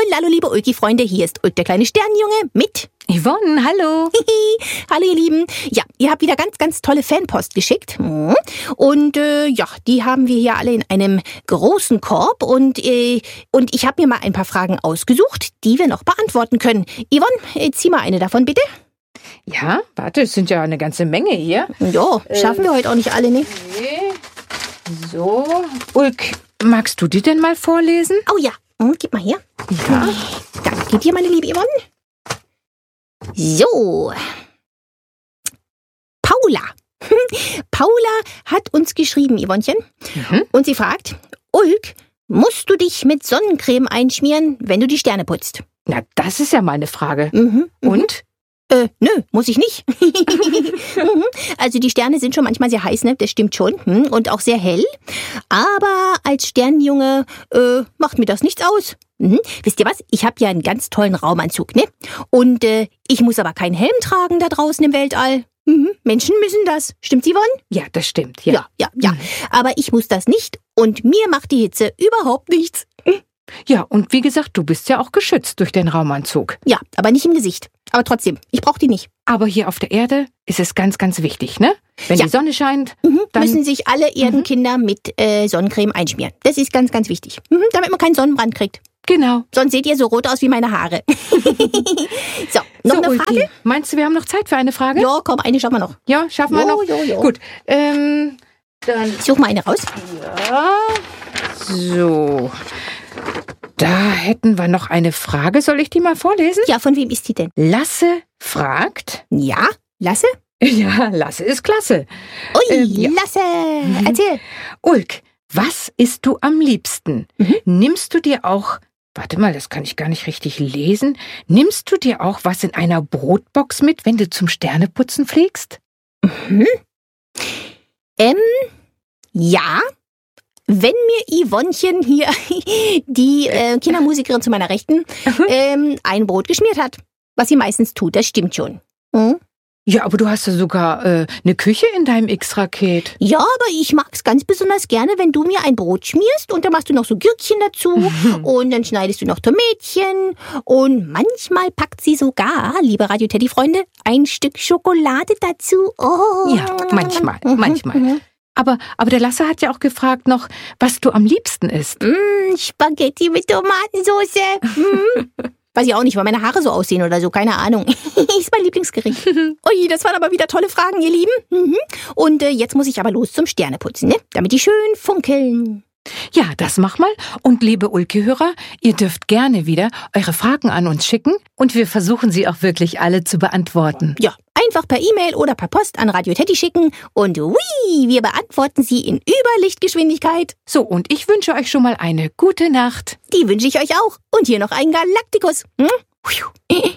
Hallo, liebe Ulki-Freunde, hier ist Ulk, der kleine Sternenjunge mit Yvonne, hallo. Hallo, ihr Lieben. Ja, ihr habt wieder ganz, ganz tolle Fanpost geschickt. Und die haben wir hier alle in einem großen Korb. Und ich habe mir mal ein paar Fragen ausgesucht, die wir noch beantworten können. Yvonne, zieh mal eine davon, bitte. Ja, warte, es sind ja eine ganze Menge hier. Ja, schaffen wir heute auch nicht alle, ne? Okay. So, Ulk, magst du die denn mal vorlesen? Oh ja, gib mal her. Ja. Danke dir, meine liebe Yvonne. So. Paula. Paula hat uns geschrieben, Yvonnchen. Und sie fragt, Ulk, musst du dich mit Sonnencreme einschmieren, wenn du die Sterne putzt? Na, das ist ja mal eine Frage. Und? Nö, muss ich nicht. Also die Sterne sind schon manchmal sehr heiß, ne? Das stimmt schon. Und auch sehr hell. Aber als Sternenjunge macht mir das nichts aus. Wisst ihr was? Ich habe ja einen ganz tollen Raumanzug, ne? Und ich muss aber keinen Helm tragen da draußen im Weltall. Menschen müssen das. Stimmt's, Yvonne? Ja, das stimmt, ja. Ja. Aber ich muss das nicht. Und mir macht die Hitze überhaupt nichts. Ja, und wie gesagt, du bist ja auch geschützt durch den Raumanzug. Ja, aber nicht im Gesicht. Aber trotzdem, ich brauche die nicht. Aber hier auf der Erde ist es ganz, ganz wichtig, ne? Wenn die Sonne scheint, dann müssen sich alle Erdenkinder mit Sonnencreme einschmieren. Das ist ganz, ganz wichtig. Damit man keinen Sonnenbrand kriegt. Genau. Sonst seht ihr so rot aus wie meine Haare. So, noch eine Frage? Ulki, meinst du, wir haben noch Zeit für eine Frage? Ja, komm, eine schaffen wir noch. Ja, schaffen wir noch? Jo. Gut, dann... Ich suche mal eine raus. Ja, so... Da hätten wir noch eine Frage. Soll ich die mal vorlesen? Ja, von wem ist die denn? Lasse fragt. Ja, Lasse? Ja, Lasse ist klasse. Ui, ja. Lasse, erzähl. Ulk, was isst du am liebsten? Nimmst du dir auch, warte mal, das kann ich gar nicht richtig lesen. Nimmst du dir auch was in einer Brotbox mit, wenn du zum Sterneputzen fliegst? Ja. Wenn mir Yvonnchen hier, die Kindermusikerin zu meiner Rechten, ein Brot geschmiert hat. Was sie meistens tut, das stimmt schon. Ja, aber du hast ja sogar eine Küche in deinem X-Raket. Ja, aber ich mag's ganz besonders gerne, wenn du mir ein Brot schmierst und dann machst du noch so Gürkchen dazu und dann schneidest du noch Tomätchen und manchmal packt sie sogar, liebe Radio-Teddy-Freunde, ein Stück Schokolade dazu. Oh. Ja, manchmal. Aber der Lasse hat ja auch gefragt noch, was du am liebsten isst. Spaghetti mit Tomatensauce. Weiß ich auch nicht, weil meine Haare so aussehen oder so, keine Ahnung. Ist mein Lieblingsgericht. Ui, das waren aber wieder tolle Fragen, ihr Lieben. Und jetzt muss ich aber los zum Sterneputzen, ne? Damit die schön funkeln. Ja, das mach mal. Und liebe Ulki-Hörer, ihr dürft gerne wieder eure Fragen an uns schicken und wir versuchen sie auch wirklich alle zu beantworten. Ja, einfach per E-Mail oder per Post an Radio Teddy schicken und wir beantworten sie in Überlichtgeschwindigkeit. So, und ich wünsche euch schon mal eine gute Nacht. Die wünsche ich euch auch. Und hier noch einen Galaktikus.